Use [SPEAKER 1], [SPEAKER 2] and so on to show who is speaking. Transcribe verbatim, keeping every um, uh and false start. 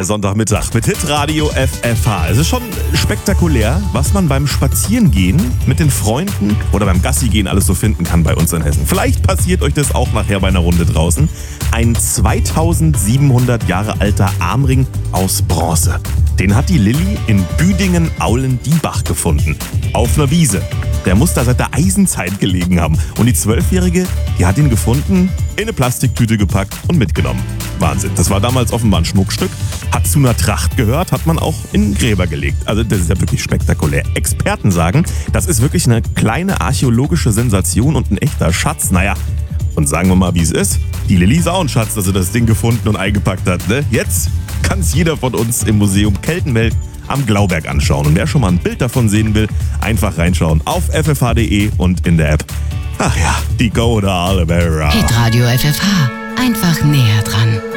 [SPEAKER 1] der Sonntagmittag mit Hitradio F F H. Es ist schon spektakulär, was man beim Spazierengehen mit den Freunden oder beim Gassigehen alles so finden kann bei uns in Hessen. Vielleicht passiert euch das auch nachher bei einer Runde draußen. Ein zweitausendsiebenhundert Jahre alter Armring aus Bronze. Den hat die Lilly in Büdingen-Aulen-Diebach gefunden. Auf einer Wiese. Der muss da seit der Eisenzeit gelegen haben. Und die Zwölfjährige, die hat ihn gefunden, in eine Plastiktüte gepackt und mitgenommen. Wahnsinn. Das war damals offenbar ein Schmuckstück. Hat zu einer Tracht gehört, hat man auch in Gräber gelegt. Also das ist ja wirklich spektakulär. Experten sagen, das ist wirklich eine kleine archäologische Sensation und ein echter Schatz. Naja, und sagen wir mal, wie es ist. Die Lilly ist auch ein Schatz, dass sie das Ding gefunden und eingepackt hat. Ne? Jetzt kann es jeder von uns im Museum Keltenwelt am Glauberg anschauen. Und wer schon mal ein Bild davon sehen will, einfach reinschauen auf f f h punkt d e und in der App. Ach ja, die Go da alle.
[SPEAKER 2] Hitradio F F H. Einfach näher dran.